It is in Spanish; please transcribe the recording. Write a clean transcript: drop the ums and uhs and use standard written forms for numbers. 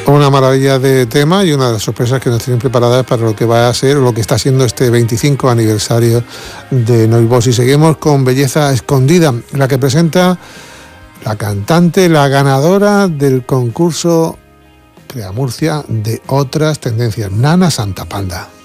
Una maravilla de tema y una de las sorpresas que nos tienen preparadas para lo que va a ser o lo que está siendo este 25 aniversario de Noivos. Y seguimos con Belleza Escondida, la que presenta la cantante, la ganadora del concurso Crea Murcia de Otras Tendencias, Nana Santapanda.